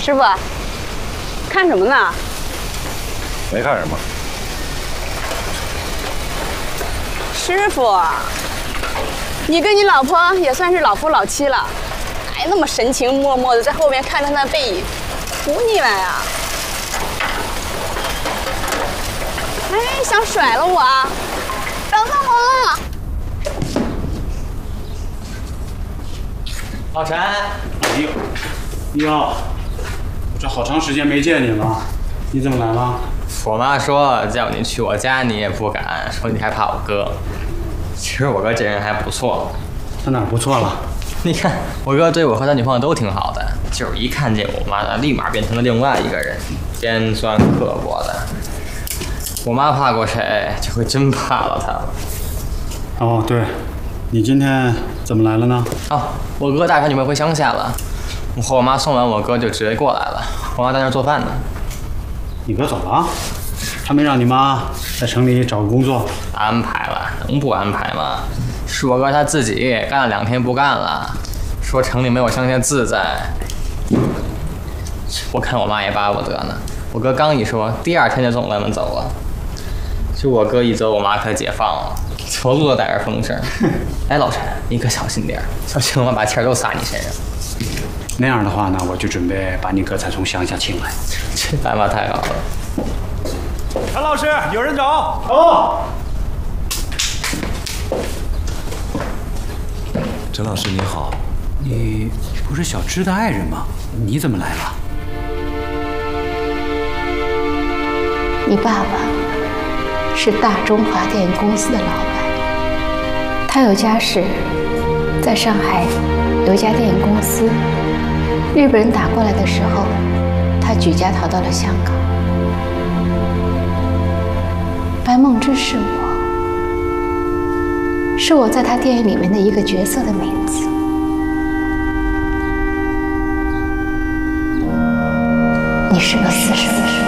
师傅，看什么呢？ 没看什么。 师傅，你跟你老婆也算是老夫老妻了，还那么神情脉脉的在后面看着他的背影，图你们呀？哎，想甩了我啊？等等我了！ 老陈， 哎呦，我这好长时间没见你了，你怎么来了？ 我妈说叫你去我家，你也不敢，说你害怕我哥。其实我哥这人还不错。 他哪儿不错了？ 你看，我哥对我和他女朋友都挺好的，就是一看见我妈，立马变成了另外一个人，尖酸刻薄的。我妈怕过谁，就会真怕了他了。 哦，对，你今天怎么来了呢？ 哦，我哥带他女朋友回乡下了，我和我妈送完我哥就直接过来了。我妈在那儿做饭呢。 你哥走了？他没让你妈在城里找个工作？ 安排了，能不安排吗？是我哥他自己干了2天不干了，说城里没有乡下自在。我看我妈也巴不得呢。我哥刚一说，第2天就从外面走了。就我哥一走，我妈可解放了，走路都带着风声。哎，老陈，你可小心点，小心我妈把气儿都撒你身上。 那样的话呢，我就准备把你哥才从乡下请来。 这办法太好了。 陈老师，有人找。 哦。 陈老师你好， 你不是小芝的爱人吗？你怎么来了？ 你爸爸是大中华电影公司的老板，他有家室，在上海有一家电影公司。日本人打过来的时候，他举家逃到了香港。白梦之是我在他电影里面的一个角色的名字。你是个40岁。